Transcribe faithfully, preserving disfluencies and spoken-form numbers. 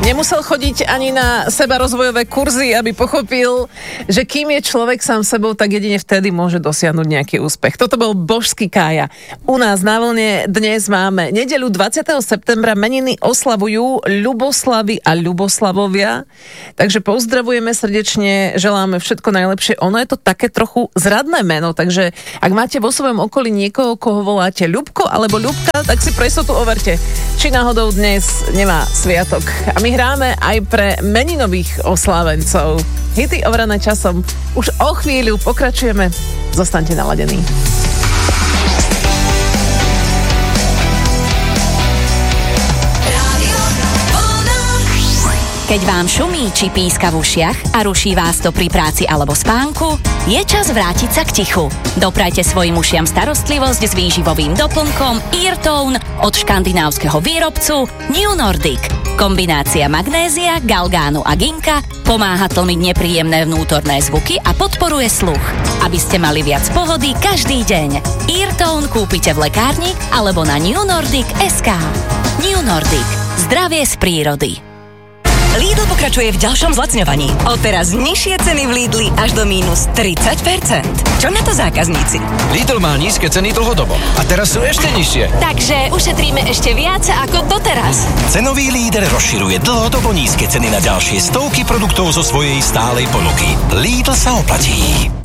Nemusel chodiť ani na seba rozvojové kurzy, aby pochopil, že kým je človek sám sebou, tak jedine vtedy môže dosiahnuť nejaký úspech. Toto bol Božský Kája. U nás na vlne dnes máme nedeľu dvadsiateho septembra, meniny oslavujú Ľuboslavy a Ľuboslavovia. Takže pozdravujeme srdečne, želáme všetko najlepšie. Ono je to také trochu zradné meno, takže ak máte vo svojom okolí niekoho, koho voláte Ľubko alebo Ľubka, tak si pre istotu overte, či náhodou dnes nemá sviatok. A my hráme aj pre meninových oslávencov. Hity ovrané časom. Už o chvíľu pokračujeme. Zostaňte naladení. Keď vám šumí či píska v ušiach a ruší vás to pri práci alebo spánku, je čas vrátiť sa k tichu. Doprajte svojim ušiam starostlivosť s výživovým doplnkom Eartone od škandinávskeho výrobcu New Nordic. Kombinácia magnézia, galgánu a ginka pomáha tlmiť nepríjemné vnútorné zvuky a podporuje sluch. Aby ste mali viac pohody každý deň. Eartone kúpite v lekárni alebo na new nordic bodka es ká. New Nordic. Zdravie z prírody. Lidl pokračuje v ďalšom zlacňovaní. Odteraz nižšie ceny v Lidli až do mínus tridsať percent. Čo na to zákazníci? Lidl má nízke ceny dlhodobo. A teraz sú ešte nižšie. Takže ušetríme ešte viac ako doteraz. Cenový líder rozširuje dlhodobo nízke ceny na ďalšie stovky produktov zo svojej stálej ponuky. Lidl sa oplatí.